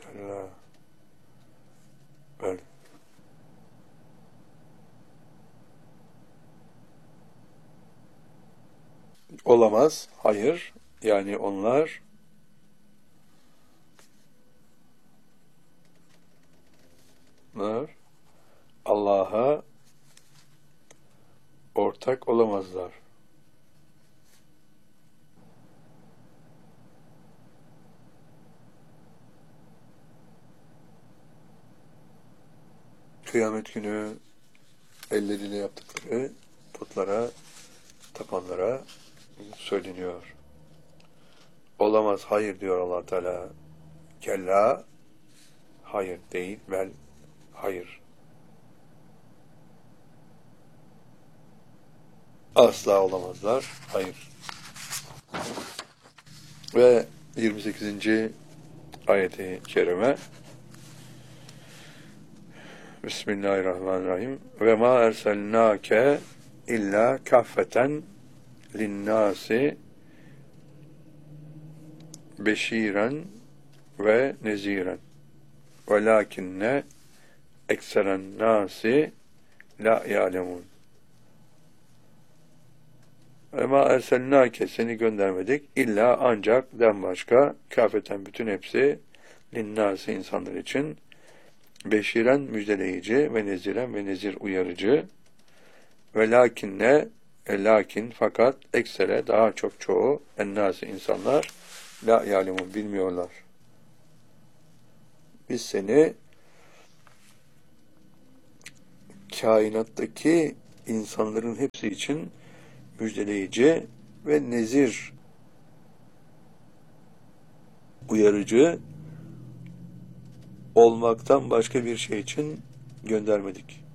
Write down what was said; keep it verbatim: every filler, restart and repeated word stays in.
Kella. Bel. Olamaz. Hayır. Yani onlar Allah'a ortak olamazlar. Kıyamet günü elleriyle yaptıkları putlara, tapanlara söyleniyor. Olamaz, hayır diyor Allah Teala. Kella, hayır değil, vel, hayır. Asla olamazlar, hayır. Ve yirmi sekizinci ayeti kerime. Bismillahirrahmanirrahim. Ve ma erselnake illa kaffeten linnâsi beşiren ve neziren. Velakinne ekseren nâsi la ya'lemun. Ve ma erselnâke, seni göndermedik. İlla ancak den başka, kâfeten bütün hepsi, linnâsi insanlar için, beşiren müjdeleyici ve neziren ve nezir uyarıcı. Ve lakinne, e lakin fakat, eksere daha çok çoğu, ennâsi insanlar, la ya'lemun bilmiyorlar. Biz seni kainattaki insanların hepsi için müjdeleyici ve nezir uyarıcı olmaktan başka bir şey için göndermedik.